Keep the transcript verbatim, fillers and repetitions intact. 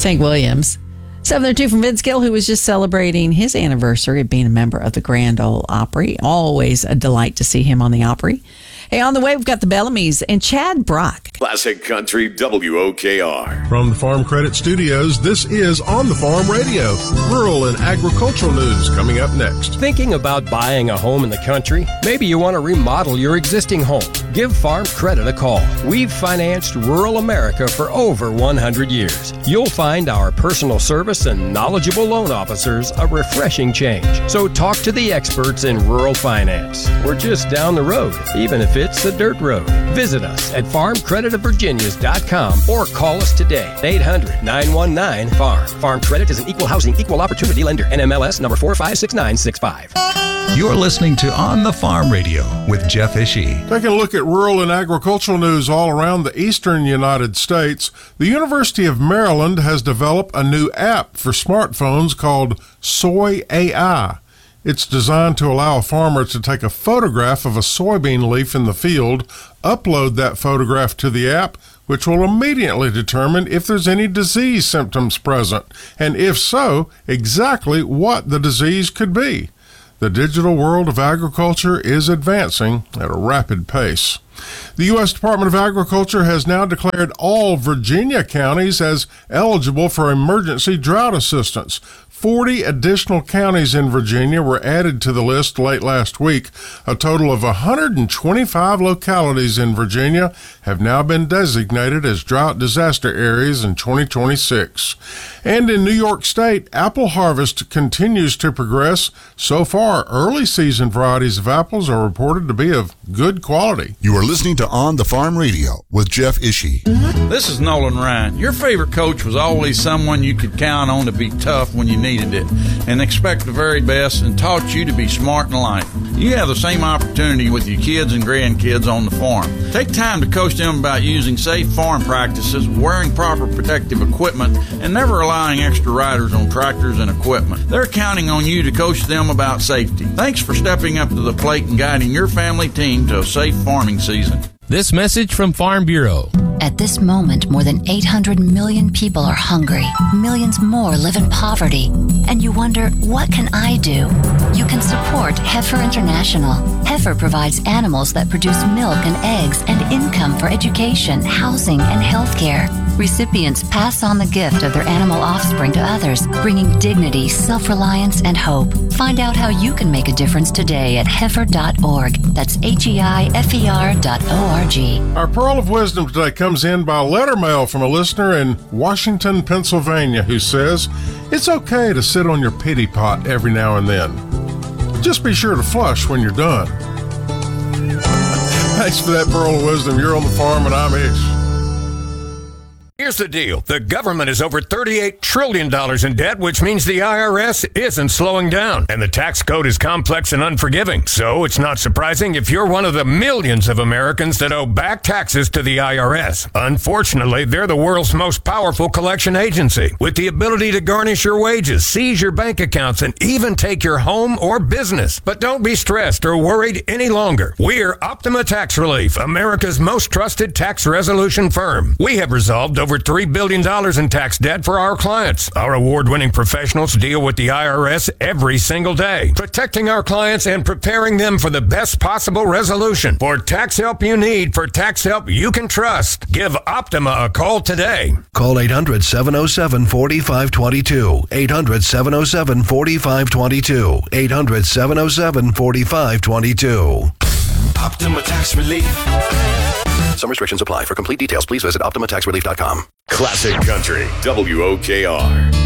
Hank Williams. seven oh two from Vince Gill, who was just celebrating his anniversary of being a member of the Grand Ole Opry. Always a delight to see him on the Opry. Hey, on the way, we've got the Bellamy's and Chad Brock. Classic Country W O K R. From the Farm Credit Studios, this is On the Farm Radio. Rural and agricultural news coming up next. Thinking about buying a home in the country? Maybe you want to remodel your existing home. Give Farm Credit a call. We've financed rural America for over one hundred years. You'll find our personal service and knowledgeable loan officers a refreshing change. So talk to the experts in rural finance. We're just down the road, even if it's a dirt road. Visit us at farm credit of virginias dot com or call us today. eight hundred, nine one nine, farm. Farm Credit is an equal housing, equal opportunity lender. N M L S number four five six nine six five. You're listening to On the Farm Radio with Jeff Ishii. Taking a look at rural and agricultural news all around the eastern United States, the University of Maryland has developed a new app for smartphones called Soy A I. It's designed to allow a farmer to take a photograph of a soybean leaf in the field, upload that photograph to the app, which will immediately determine if there's any disease symptoms present, and if so, exactly what the disease could be. The digital world of agriculture is advancing at a rapid pace. The U S Department of Agriculture has now declared all Virginia counties as eligible for emergency drought assistance. forty additional counties in Virginia were added to the list late last week. A total of one hundred twenty-five localities in Virginia have now been designated as drought disaster areas in twenty twenty-six. And in New York State, apple harvest continues to progress. So far, early season varieties of apples are reported to be of good quality. You are listening to On the Farm Radio with Jeff Ishii. This is Nolan Ryan. Your favorite coach was always someone you could count on to be tough when you needed it and expect the very best, and taught you to be smart in life. You have the same opportunity with your kids and grandkids on the farm. Take time to coach them about using safe farm practices, wearing proper protective equipment, and never allowing extra riders on tractors and equipment. They're counting on you to coach them about safety. Thanks for stepping up to the plate and guiding your family team to a safe farming season. This message from Farm Bureau. At this moment, more than eight hundred million people are hungry. Millions more live in poverty. And you wonder, what can I do? You can support Heifer International. Heifer provides animals that produce milk and eggs and income for education, housing, and health care. Recipients pass on the gift of their animal offspring to others, bringing dignity, self-reliance, and hope. Find out how you can make a difference today at heifer dot org. That's H E I F E R dot O R G. Our Pearl of Wisdom today comes in by letter mail from a listener in Washington, Pennsylvania, who says, it's okay to sit on your pity pot every now and then. Just be sure to flush when you're done. Thanks for that Pearl of Wisdom. You're on the farm and I'm Ish. Here's the deal. The government is over thirty-eight trillion dollars in debt, which means the I R S isn't slowing down. And the tax code is complex and unforgiving. So it's not surprising if you're one of the millions of Americans that owe back taxes to the I R S. Unfortunately, they're the world's most powerful collection agency, with the ability to garnish your wages, seize your bank accounts, and even take your home or business. But don't be stressed or worried any longer. We're Optima Tax Relief, America's most trusted tax resolution firm. We have resolved over three billion dollars in tax debt for our clients. Our award-winning professionals deal with the I R S every single day, protecting our clients and preparing them for the best possible resolution. For tax help you need, for tax help you can trust, give Optima a call today. Call eight hundred, seven oh seven, four five two two. eight hundred, seven oh seven, four five two two. eight hundred, seven oh seven, four five two two. Optima Tax Relief. Some restrictions apply. For complete details, please visit optima tax relief dot com. Classic Country W O K R.